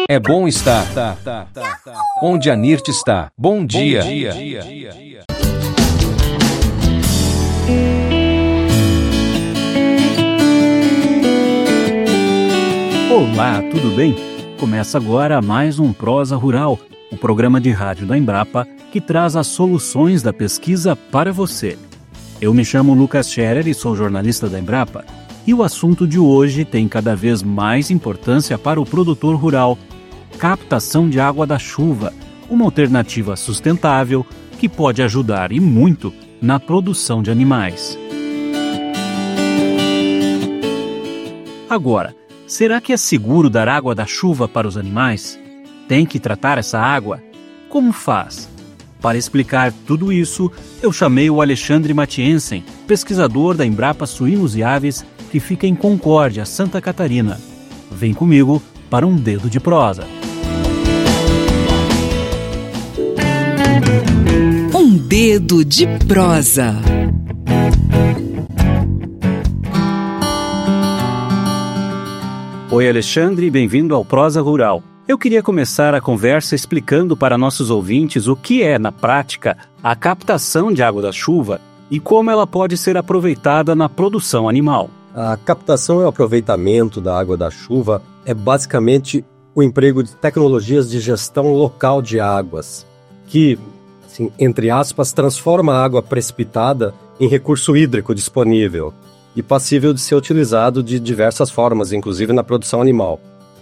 É bom estar onde a NIRT está. Bom dia. Olá, tudo bem? Começa agora mais um Prosa Rural, o programa de rádio da Embrapa que traz as soluções da pesquisa para você. Eu me chamo Lucas Scherer e sou jornalista da Embrapa, e o assunto de hoje tem cada vez mais importância para o produtor rural: captação de água da chuva, uma alternativa sustentável que pode ajudar e muito na produção de animais. Agora, será que é seguro dar água da chuva para os animais? Tem que tratar essa água? Como faz? Para explicar tudo isso, eu chamei o Alexandre Matiensen, pesquisador da Embrapa Suínos e Aves, que fica em Concórdia, Santa Catarina. Vem comigo para um dedo de prosa. Um dedo de prosa. Oi, Alexandre, bem-vindo ao Prosa Rural. Eu queria começar a conversa explicando para nossos ouvintes o que é, na prática, a captação de água da chuva e como ela pode ser aproveitada na produção animal. A captação e o aproveitamento da água da chuva é basicamente o emprego de tecnologias de gestão local de águas, que, assim, entre aspas, transforma a água precipitada em recurso hídrico disponível e passível de ser utilizado de diversas formas, inclusive na produção animal.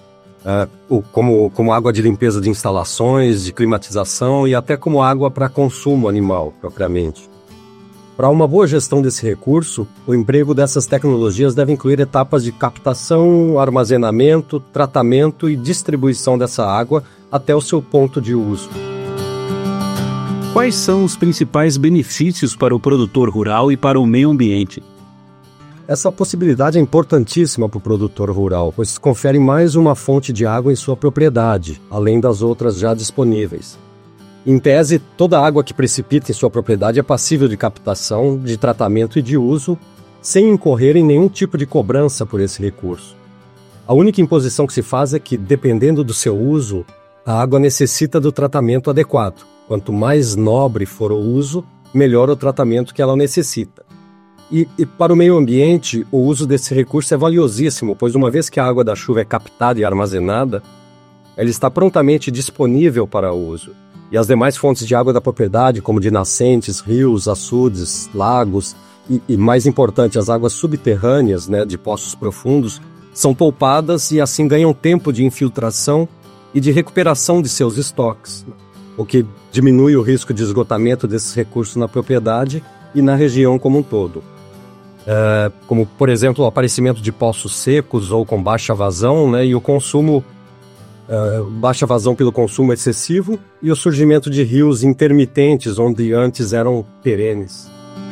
Como água de limpeza de instalações, de climatização e até como água para consumo animal, propriamente. Para uma boa gestão desse recurso, o emprego dessas tecnologias deve incluir etapas de captação, armazenamento, tratamento e distribuição dessa água até o seu ponto de uso. Quais são os principais benefícios para o produtor rural e para o meio ambiente? Essa possibilidade é importantíssima para o produtor rural, pois confere mais uma fonte de água em sua propriedade, além das outras já disponíveis. Em tese, toda a água que precipita em sua propriedade é passível de captação, de tratamento e de uso, sem incorrer em nenhum tipo de cobrança por esse recurso. A única imposição que se faz é que, dependendo do seu uso, a água necessita do tratamento adequado. Quanto mais nobre for o uso, melhor o tratamento que ela necessita. E para o meio ambiente, o uso desse recurso é valiosíssimo, pois uma vez que a água da chuva é captada e armazenada, ela está prontamente disponível para uso. E as demais fontes de água da propriedade, como de nascentes, rios, açudes, lagos e mais importante, as águas subterrâneas, de poços profundos, são poupadas e assim ganham tempo de infiltração e de recuperação de seus estoques, o que diminui o risco de esgotamento desses recursos na propriedade e na região como um todo. Como, por exemplo, o aparecimento de poços secos ou com baixa vazão, e o consumo, baixa vazão pelo consumo excessivo e o surgimento de rios intermitentes, onde antes eram perenes.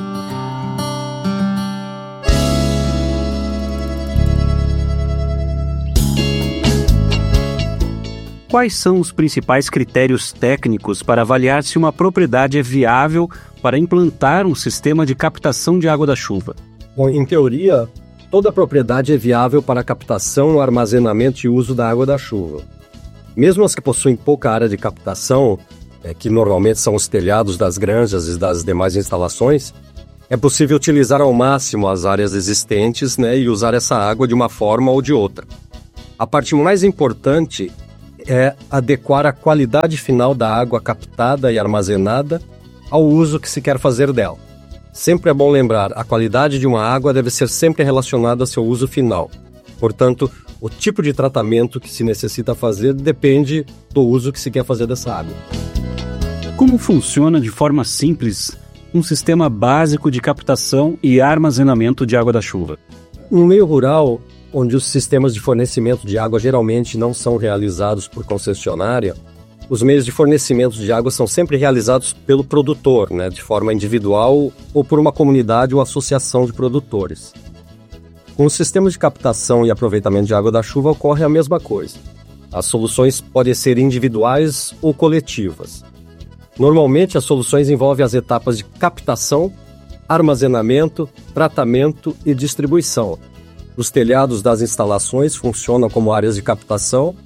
Quais são os principais critérios técnicos para avaliar se uma propriedade é viável para implantar um sistema de captação de água da chuva? Bom, em teoria, toda propriedade é viável para a captação, armazenamento e uso da água da chuva. Mesmo as que possuem pouca área de captação, que normalmente são os telhados das granjas e das demais instalações, é possível utilizar ao máximo as áreas existentes, e usar essa água de uma forma ou de outra. A parte mais importante é adequar a qualidade final da água captada e armazenada ao uso que se quer fazer dela. Sempre é bom lembrar, a qualidade de uma água deve ser sempre relacionada ao seu uso final. Portanto, o tipo de tratamento que se necessita fazer depende do uso que se quer fazer dessa água. Como funciona de forma simples um sistema básico de captação e armazenamento de água da chuva? No meio rural, onde os sistemas de fornecimento de água geralmente não são realizados por concessionária, os meios de fornecimento de água são sempre realizados pelo produtor, de forma individual ou por uma comunidade ou associação de produtores. Com os sistemas de captação e aproveitamento de água da chuva ocorre a mesma coisa. As soluções podem ser individuais ou coletivas. Normalmente, as soluções envolvem as etapas de captação, armazenamento, tratamento e distribuição. Os telhados das instalações funcionam como áreas de captação,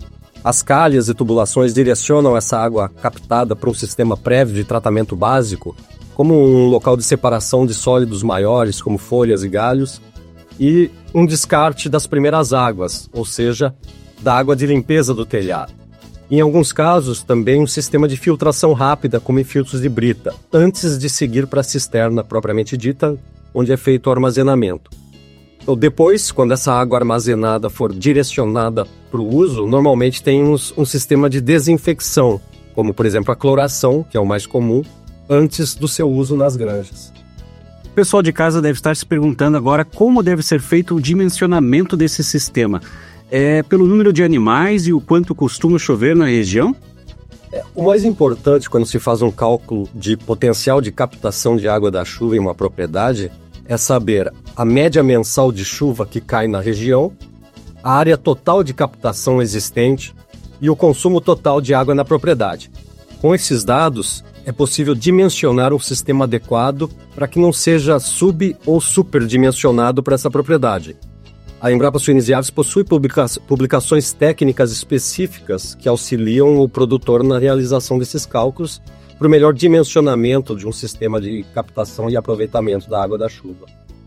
As calhas e tubulações direcionam essa água captada para um sistema prévio de tratamento básico, como um local de separação de sólidos maiores, como folhas e galhos, e um descarte das primeiras águas, ou seja, da água de limpeza do telhado. Em alguns casos, também um sistema de filtração rápida, como em filtros de brita, antes de seguir para a cisterna propriamente dita, onde é feito o armazenamento. Então, depois, quando essa água armazenada for direcionada para o uso, normalmente tem um sistema de desinfecção, como, por exemplo, a cloração, que é o mais comum, antes do seu uso nas granjas. O pessoal de casa deve estar se perguntando agora como deve ser feito o dimensionamento desse sistema. É pelo número de animais e o quanto costuma chover na região? O mais importante quando se faz um cálculo de potencial de captação de água da chuva em uma propriedade é saber a média mensal de chuva que cai na região, a área total de captação existente e o consumo total de água na propriedade. Com esses dados, é possível dimensionar um sistema adequado para que não seja sub- ou superdimensionado para essa propriedade. A Embrapa Suínos e Aves possui publicações técnicas específicas que auxiliam o produtor na realização desses cálculos para o melhor dimensionamento de um sistema de captação e aproveitamento da água da chuva.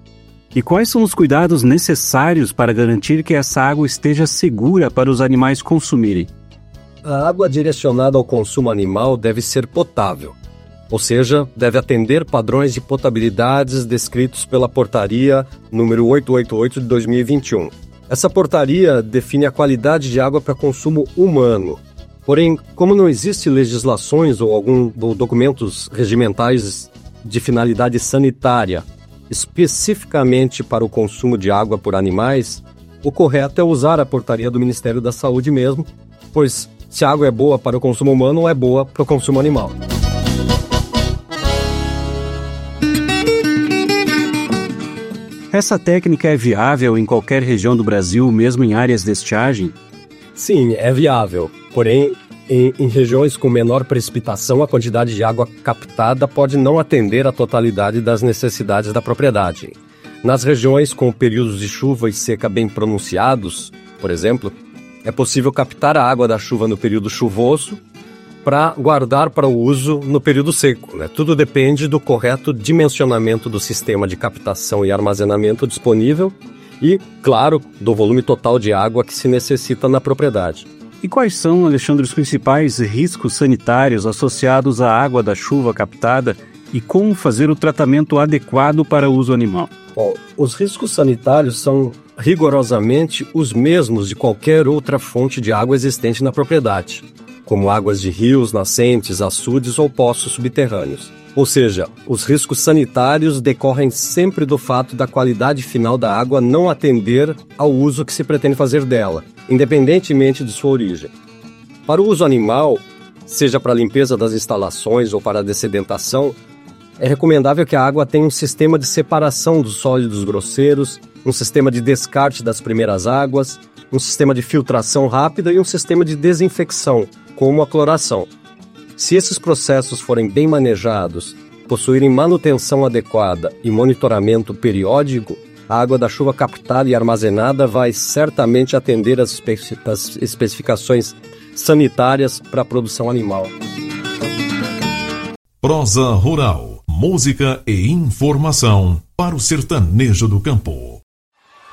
E quais são os cuidados necessários para garantir que essa água esteja segura para os animais consumirem? A água direcionada ao consumo animal deve ser potável, ou seja, deve atender padrões de potabilidades descritos pela Portaria número 888 de 2021. Essa portaria define a qualidade de água para consumo humano. Porém, como não existe legislações ou documentos regimentais de finalidade sanitária especificamente para o consumo de água por animais, o correto é usar a portaria do Ministério da Saúde mesmo, pois se a água é boa para o consumo humano, é boa para o consumo animal. Essa técnica é viável em qualquer região do Brasil, mesmo em áreas de estiagem? Sim, é viável. Porém, em regiões com menor precipitação, a quantidade de água captada pode não atender à totalidade das necessidades da propriedade. Nas regiões com períodos de chuva e seca bem pronunciados, por exemplo, é possível captar a água da chuva no período chuvoso para guardar para o uso no período seco, né? Tudo depende do correto dimensionamento do sistema de captação e armazenamento disponível e, claro, do volume total de água que se necessita na propriedade. E quais são, Alexandre, os principais riscos sanitários associados à água da chuva captada e como fazer o tratamento adequado para o uso animal? Bom, os riscos sanitários são rigorosamente os mesmos de qualquer outra fonte de água existente na propriedade, como águas de rios, nascentes, açudes ou poços subterrâneos. Ou seja, os riscos sanitários decorrem sempre do fato da qualidade final da água não atender ao uso que se pretende fazer dela, independentemente de sua origem. Para o uso animal, seja para a limpeza das instalações ou para a dessedentação, é recomendável que a água tenha um sistema de separação dos sólidos grosseiros, um sistema de descarte das primeiras águas, um sistema de filtração rápida e um sistema de desinfecção, como a cloração. Se esses processos forem bem manejados, possuírem manutenção adequada e monitoramento periódico, a água da chuva captada e armazenada vai certamente atender às especificações sanitárias para a produção animal. Prosa Rural, música e informação para o sertanejo do campo.